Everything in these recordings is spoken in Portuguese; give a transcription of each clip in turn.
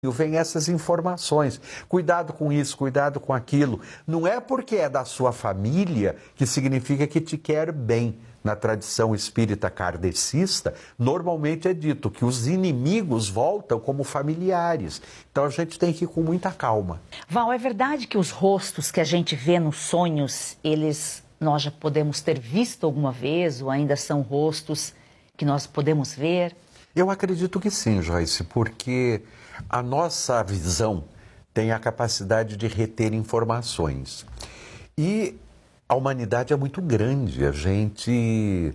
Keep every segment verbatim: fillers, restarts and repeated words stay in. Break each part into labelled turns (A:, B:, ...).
A: vem essas informações. Cuidado com isso, cuidado com aquilo. Não é porque é da sua família que significa que te quer bem. Na tradição espírita kardecista, normalmente é dito que os inimigos voltam como familiares. Então a gente tem que ir com muita calma.
B: Val, é verdade que os rostos que a gente vê nos sonhos, eles nós já podemos ter visto alguma vez ou ainda são rostos que nós podemos ver?
A: Eu acredito que sim, Joyce, porque a nossa visão tem a capacidade de reter informações. E a humanidade é muito grande, a gente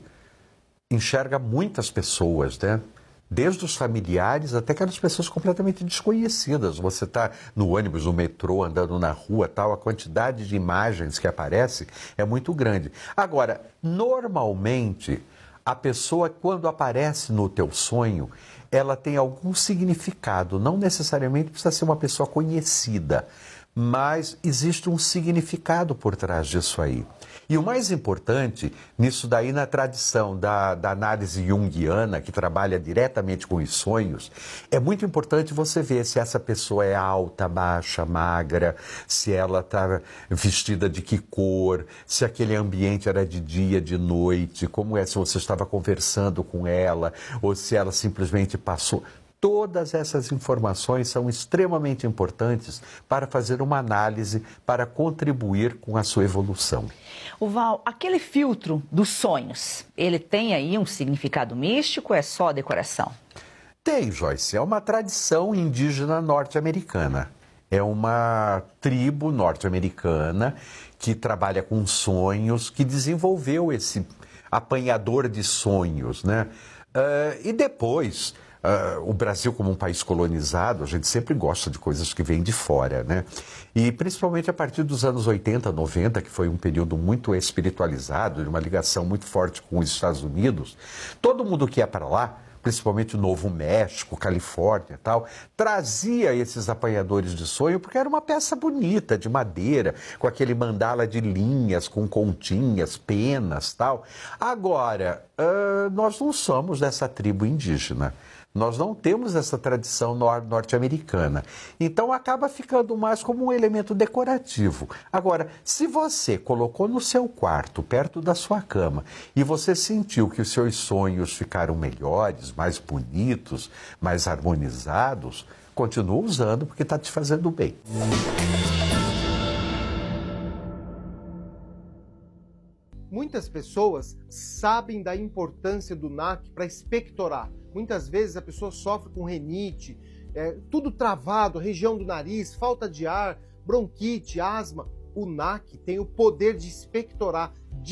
A: enxerga muitas pessoas, né? Desde os familiares até aquelas pessoas completamente desconhecidas. Você está no ônibus, no metrô, andando na rua, tal, a quantidade de imagens que aparece é muito grande. Agora, normalmente, a pessoa, quando aparece no teu sonho, ela tem algum significado. Não necessariamente precisa ser uma pessoa conhecida, mas existe um significado por trás disso aí. E o mais importante, nisso daí na tradição da, da análise junguiana, que trabalha diretamente com os sonhos, é muito importante você ver se essa pessoa é alta, baixa, magra, se ela está vestida de que cor, se aquele ambiente era de dia, de noite, como é se você estava conversando com ela, ou se ela simplesmente passou. Todas essas informações são extremamente importantes para fazer uma análise, para contribuir com a sua evolução.
B: O Val, aquele filtro dos sonhos, ele tem aí um significado místico ou é só decoração?
A: Tem, Joyce. É uma tradição indígena norte-americana. É uma tribo norte-americana que trabalha com sonhos, que desenvolveu esse apanhador de sonhos, né? Uh, e depois... Uh, o Brasil, como um país colonizado, a gente sempre gosta de coisas que vêm de fora, né? E principalmente a partir dos anos oitenta, noventa, que foi um período muito espiritualizado, de uma ligação muito forte com os Estados Unidos, todo mundo que ia para lá, principalmente o Novo México, Califórnia e tal, trazia esses apanhadores de sonho porque era uma peça bonita, de madeira, com aquele mandala de linhas, com continhas, penas e tal. Agora, uh, nós não somos dessa tribo indígena. Nós não temos essa tradição norte-americana. Então acaba ficando mais como um elemento decorativo. Agora, se você colocou no seu quarto, perto da sua cama, e você sentiu que os seus sonhos ficaram melhores, mais bonitos, mais harmonizados, continua usando porque está te fazendo bem.
C: Muitas pessoas sabem da importância do N A C para expectorar. Muitas vezes a pessoa sofre com rinite, é, tudo travado, região do nariz, falta de ar, bronquite, asma. O N A C tem o poder de expectorar,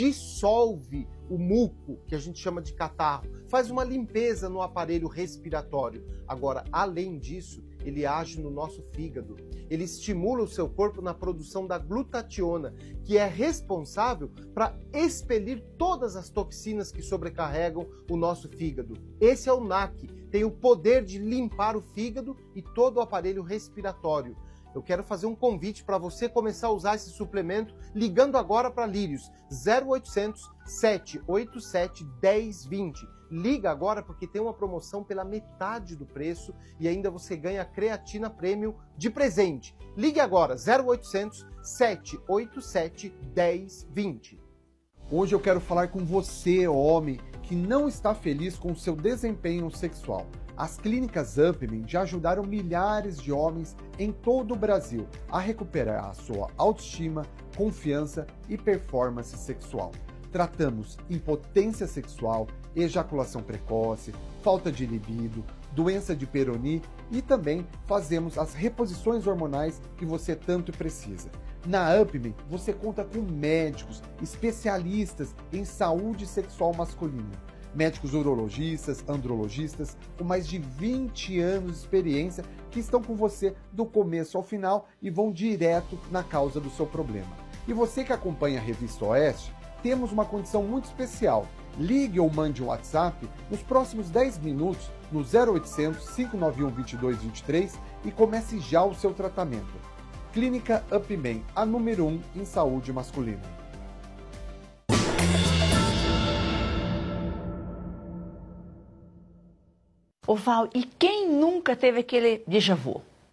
C: dissolve o muco, que a gente chama de catarro, faz uma limpeza no aparelho respiratório. Agora, além disso, ele age no nosso fígado. Ele estimula o seu corpo na produção da glutationa, que é responsável para expelir todas as toxinas que sobrecarregam o nosso fígado. Esse é o N A C, tem o poder de limpar o fígado e todo o aparelho respiratório. Eu quero fazer um convite para você começar a usar esse suplemento ligando agora para Lírios, zero oitocentos, sete oito sete, um zero dois zero. Liga agora porque tem uma promoção pela metade do preço e ainda você ganha creatina premium de presente. Ligue agora, zero oitocentos, sete oito sete, um zero dois zero.
D: Hoje eu quero falar com você, homem, que não está feliz com o seu desempenho sexual. As clínicas Upman já ajudaram milhares de homens em todo o Brasil a recuperar a sua autoestima, confiança e performance sexual. Tratamos impotência sexual, ejaculação precoce, falta de libido, doença de Peyronie e também fazemos as reposições hormonais que você tanto precisa. Na Upman, você conta com médicos especialistas em saúde sexual masculina. Médicos urologistas, andrologistas, com mais de vinte anos de experiência que estão com você do começo ao final e vão direto na causa do seu problema. E você que acompanha a Revista Oeste, temos uma condição muito especial. Ligue ou mande um WhatsApp nos próximos dez minutos no zero oitocentos, cinco nove um, dois dois dois três e comece já o seu tratamento. Clínica Upman, a número um em saúde masculina.
B: Ô Val, e quem nunca teve aquele déjà vu?